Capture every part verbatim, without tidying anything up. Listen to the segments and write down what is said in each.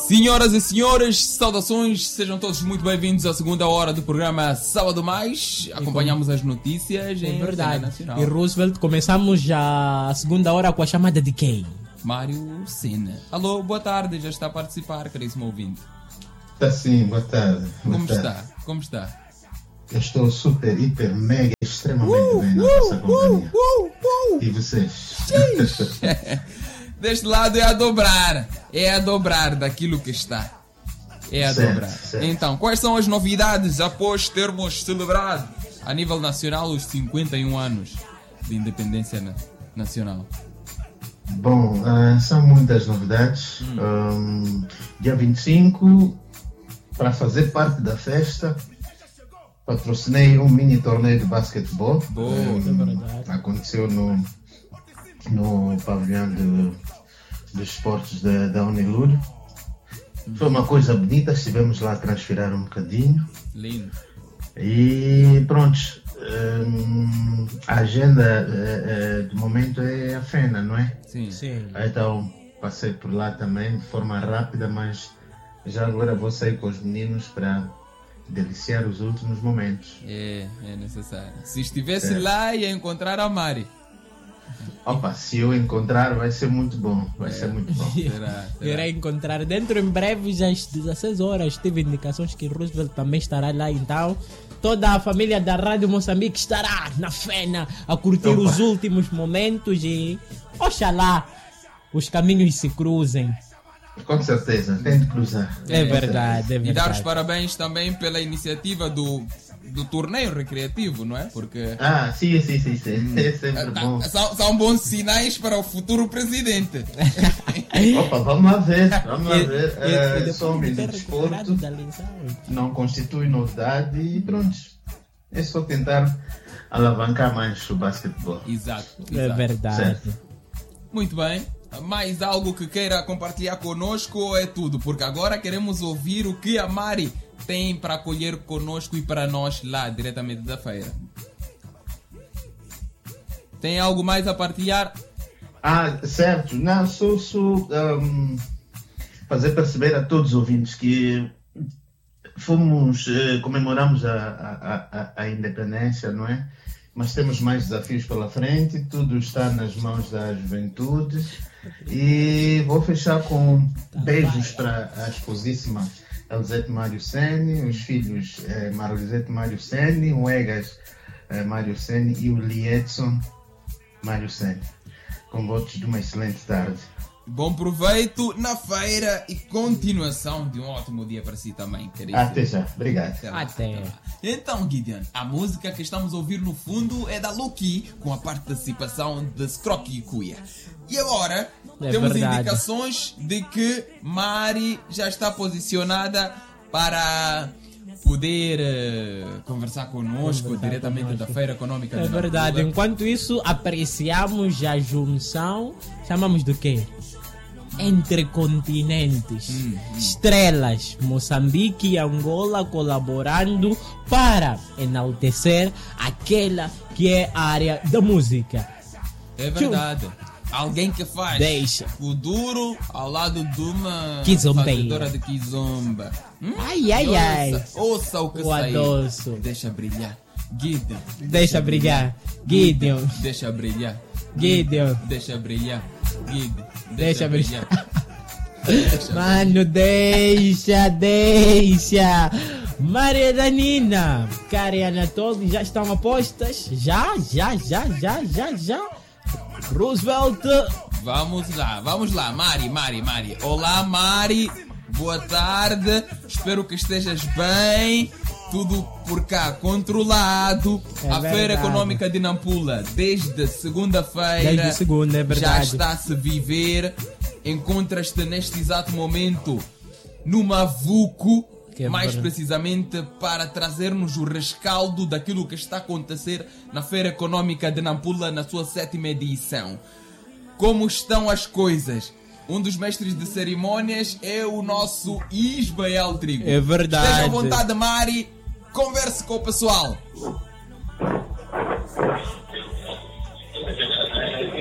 Senhoras e senhores, saudações, sejam todos muito bem-vindos à segunda hora do programa Sábado Mais. Acompanhamos as notícias em É verdade. nacional. E Roosevelt, começamos já a segunda hora com a chamada de quem? Mário Sena. Alô, boa tarde, já está a participar, caríssimo ouvinte. Está sim, boa tarde. Boa Como tarde. está? Como está? Eu estou super, hiper, mega, extremamente bem na vossa companhia. E vocês? Deste lado é a dobrar, é a dobrar daquilo que está. É a Certo, dobrar. certo. Então, quais são as novidades após termos celebrado a nível nacional os cinquenta e um anos de independência na- nacional? Bom, ah, são muitas novidades. Um, dia vinte e cinco, para fazer parte da festa, patrocinei um mini torneio de basquetebol. Boa, Um, aconteceu no, no pavilhão de, dos esportes da, da Unilur. Foi uma coisa bonita, estivemos lá a transferir um bocadinho. Lindo. E pronto, hum, a agenda eh, eh, do momento é a FENA, não é? Sim. Sim. Então passei por lá também de forma rápida, mas já agora vou sair com os meninos para deliciar os últimos momentos. É, é necessário. Se estivesse Certo. lá, ia encontrar a Mari. Opa, se eu encontrar vai ser muito bom, vai ser muito bom. Será? será? Irei encontrar dentro em breve, já às dezesseis horas. Tive indicações que Roosevelt também estará lá, então toda a família da Rádio Moçambique estará na FENA a curtir Opa. os últimos momentos e oxalá os caminhos se cruzem. Com certeza, tem de cruzar. É verdade, é E dar os verdade. parabéns também pela iniciativa do, do torneio recreativo, não é? Porque Ah, sim, sim, sim, sim. É sempre tá- bom. são, são bons sinais para o futuro presidente. Opa, vamos lá ver, vamos lá E- ver. e- e Eh, depois Sou homem de do ter recuperado desporto. da lesão. Não constitui novidade e pronto. É só tentar alavancar mais o basquetebol. Exato. É exato. verdade. Certo. Muito bem. Mais algo que queira compartilhar conosco ou é tudo? Porque agora queremos ouvir o que a Mari tem para acolher conosco e para nós lá, diretamente da feira. Tem algo mais a partilhar? Ah, certo. Não, só, só um, fazer perceber a todos os ouvintes que fomos, eh, comemoramos a, a, a, a independência, não é? Mas temos mais desafios pela frente, tudo está nas mãos da juventude. E vou fechar com beijos para a esposíssima Elisete Mário Sene, os filhos eh, Marisete Mário Sene, o Egas eh, Mário Sene e o Liedson Mário Sene. Com votos de uma excelente tarde. Bom proveito na feira e continuação de um ótimo dia para si também, querido. Até já, obrigado. Até lá, Até. até lá. Então, Gideon, a música que estamos a ouvir no fundo é da Lucky, com a participação de Scrocky e Cuia. E agora, É temos verdade. indicações de que Mari já está posicionada para poder eh, conversar conosco Conversar diretamente conosco. da Feira Econômica É de verdade. Nampula. Enquanto isso, apreciamos a junção, chamamos do quê? Entre continentes. Hum, Estrelas, Moçambique e Angola colaborando para enaltecer aquela que é a área da música. É verdade. Alguém que faz Deixa. o duro ao lado de uma Kizombeira. fazedora de kizomba. Hum? Ai, ai, ai. Ouça, ouça o que O saiu. adoço. Deixa brilhar. Gideon. Deixa brilhar. Gideon. Deixa brilhar. Gideon. Deixa brilhar. Gideon. Deixa Deixa brilhar. Mano, deixa, deixa. Maria Danina, Karen Anatoly, já estão apostas? Já, já, já, já, já, já. Roosevelt, Vamos lá, vamos lá. Mari, Mari, Mari. Olá, Mari. Boa tarde. Espero que estejas bem. Tudo por cá controlado. É a Feira verdade. Econômica de Nampula, desde segunda-feira, Desde segunda, é já verdade. está a se viver. Encontras-te neste exato momento no Mavuco, Que é mais verdade. precisamente para trazer-nos o rescaldo daquilo que está a acontecer na Feira Econômica de Nampula na sua sétima edição. Como estão as coisas? Um dos mestres de cerimônias é o nosso Ismael Trigo. É verdade. Esteja à vontade, Mari. Converse com o pessoal. Que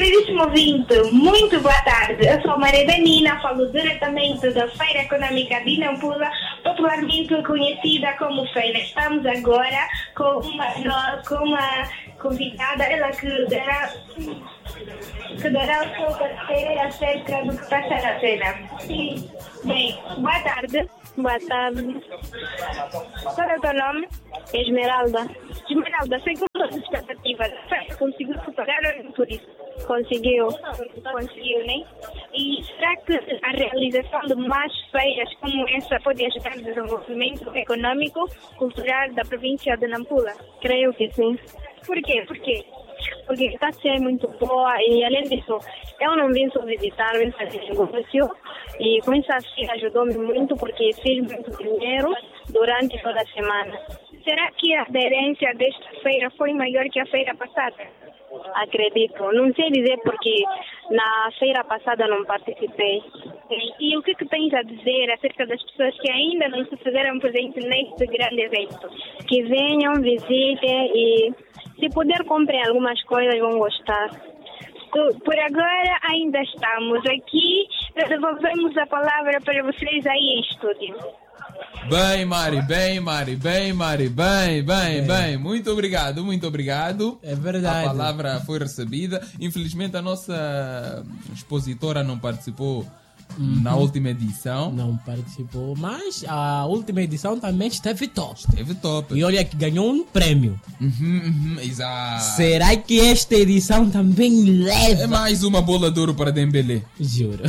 queridíssimo ouvinte, muito boa tarde. Eu sou Maria Danina, falo diretamente da Feira Econômica de Nampula, popularmente conhecida como Feira. Estamos agora com uma, com uma convidada, ela que dará, que dará o seu parecer acerca do que passa na feira. Sim. Bem, boa tarde. Boa tarde. Qual é o teu nome? Esmeralda. Esmeralda, segundo as expectativas, a feira conseguiu superar ou por isso? Conseguiu. Conseguiu, né? E será que a realização de mais feiras como essa pode ajudar no desenvolvimento econômico, cultural da província de Nampula? Creio que sim. Por quê? Por quê? Porque a taxa é muito boa e, além disso, eu não vim só visitar, vim fazer negócio. E com isso assim ajudou-me muito porque fiz muito dinheiro durante toda a semana. Será que a aderência desta feira foi maior que a feira passada? Acredito. Não sei dizer porque na feira passada não participei. E o que, que tens a dizer acerca das pessoas que ainda não se fizeram presente neste grande evento? Que venham, visitem e, se puder, comprem algumas coisas, vão gostar. Por agora ainda estamos aqui, devolvemos a palavra para vocês aí em estúdio. Bem, Mari, bem, Mari, bem, Mari, bem, bem, bem. Muito obrigado, muito obrigado. É verdade. A palavra foi recebida. Infelizmente a nossa expositora não participou uhum. na última edição. Não participou, mas a última edição também esteve top. Esteve top. E olha que ganhou um prêmio. Uhum, uhum, exato. Será que esta edição também leva? É mais uma bola de ouro para Dembélé. Juro.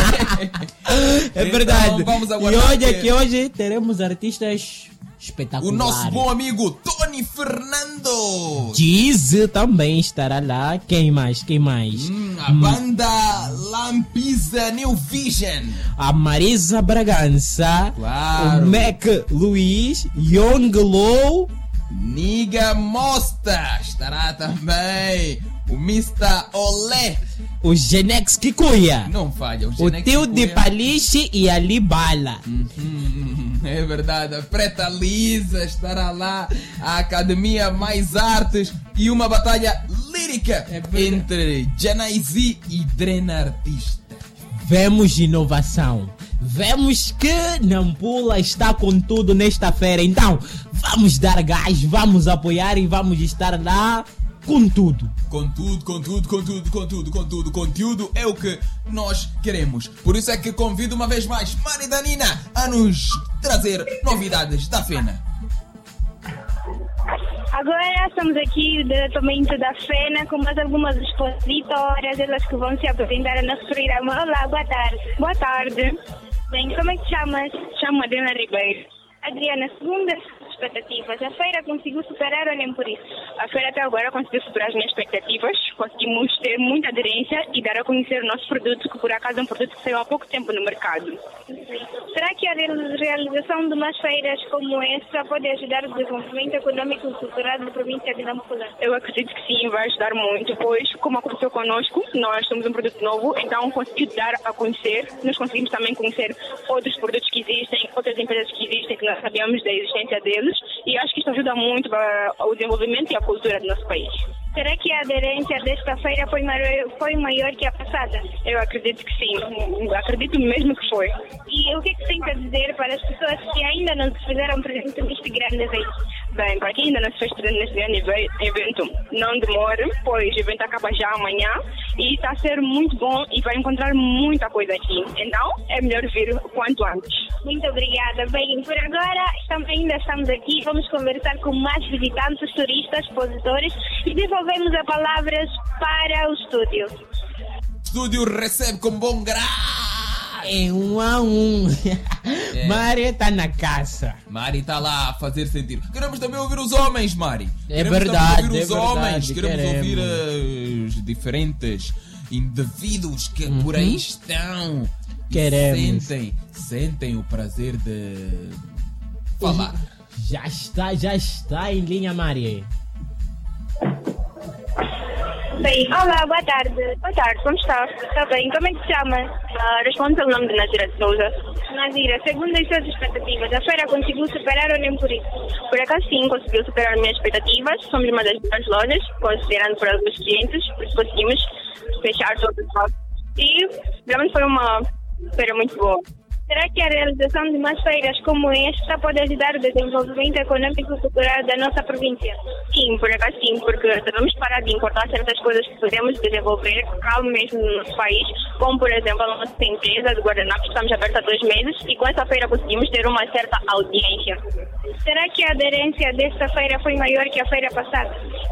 É verdade. Então, vamos e aguardar olha que... que hoje teremos artistas espetaculares. O nosso bom amigo Tony Fernando. Giz também estará lá. Quem mais? Quem mais? Hum, a hum. banda Lampiza New Vision. A Marisa Bragança. Claro. O Mac Luiz. Young Low. Niga Mosta estará também. O mister Olé. O Genex Kikuya. Não falha. O, o tio de Paliche e a Libala. Uhum, é verdade. A Preta Lisa estará lá. A Academia Mais Artes. E uma batalha lírica é entre Janaizi e Drena Artista. Vemos inovação. Vemos que Nampula está com tudo nesta feira. Então, vamos dar gás, vamos apoiar e vamos estar lá com tudo. Com tudo, com tudo, com tudo, com tudo, com tudo. Conteúdo é o que nós queremos. Por isso é que convido uma vez mais Mari Danina a nos trazer novidades da FENA. Agora estamos aqui diretamente da FENA com mais algumas expositoras, elas que vão se apresentar no nosso programa. Olá, boa tarde. Boa tarde. Bem, como é que te chamas? Chamo Adriana Ribeiro. Adriana, segundo as expectativas, a feira conseguiu superar ou nem por isso? A feira até agora conseguiu superar as minhas expectativas, conseguimos ter muita aderência e dar a conhecer o nosso produto, que por acaso é um produto que saiu há pouco tempo no mercado. Será que a realização de mais feiras como essa pode ajudar o desenvolvimento econômico e cultural da província de Nampula? Eu acredito que sim, vai ajudar muito, pois, como aconteceu connosco, nós somos um produto novo, então conseguiu dar a conhecer, nós conseguimos também conhecer outros produtos que existem, outras empresas que existem, que nós sabíamos da existência deles, e acho que isso ajuda muito para o desenvolvimento e a cultura do nosso país. Será que a aderência desta feira foi maior, foi maior que a passada? Eu acredito que sim, acredito mesmo que foi. E o que é que tem a dizer para as pessoas que ainda não se fizeram presente neste grande evento? Bem, para quem ainda não se fez presente neste grande evento, não demore, pois o evento acaba já amanhã e está a ser muito bom e vai encontrar muita coisa aqui. Então, é melhor vir o quanto antes. Muito obrigada. Bem, por agora estamos, ainda estamos aqui, vamos conversar com mais visitantes, turistas, expositores e devolvemos as palavras para o estúdio. O estúdio recebe com bom grado. É um a um. É. Mari está na casa. Mari está lá a fazer sentido. Queremos também ouvir os homens, Mari. É queremos verdade, ouvir os é homens. verdade. Queremos, queremos ouvir uh, os diferentes indivíduos que uhum. por aí estão. Queremos. Sentem, sentem o prazer de falar. Já está, já está em linha, Mari. Bem, olá, boa tarde. Boa tarde, como está? Está bem, como é que se chama? Uh, responde pelo nome de Nazira de Souza. Nazira, segundo as suas expectativas, a feira conseguiu superar ou nem por isso? Por acaso sim, conseguiu superar minhas expectativas. Somos uma das melhores lojas, considerando por alguns clientes, por isso conseguimos fechar todo o espaço. E realmente foi uma feira muito boa. Será que a realização de mais feiras como esta pode ajudar o desenvolvimento econômico e cultural da nossa província? Sim, por acaso sim, porque devemos parar de importar certas coisas que podemos desenvolver cá mesmo no nosso país, como por exemplo a nossa empresa de guardanapos, estamos abertos há dois meses e com essa feira conseguimos ter uma certa audiência. Será que a aderência desta feira foi maior que a feira passada?